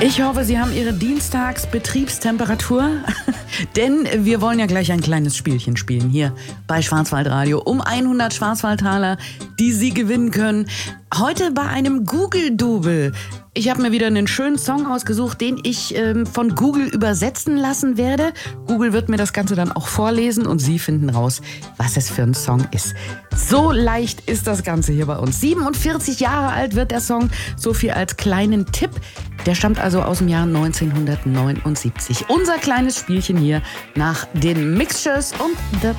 Ich hoffe, Sie haben Ihre Dienstagsbetriebstemperatur, denn wir wollen ja gleich ein kleines Spielchen spielen hier bei Schwarzwaldradio um 100 Schwarzwaldtaler, die Sie gewinnen können. Heute bei einem Google-Double. Ich habe mir wieder einen schönen Song ausgesucht, den ich von Google übersetzen lassen werde. Google wird mir das Ganze dann auch vorlesen und Sie finden raus, was es für ein Song ist. So leicht ist das Ganze hier bei uns. 47 Jahre alt wird der Song, so viel als kleinen Tipp. Der stammt also aus dem Jahr 1979. Unser kleines Spielchen hier nach den Mixtures und The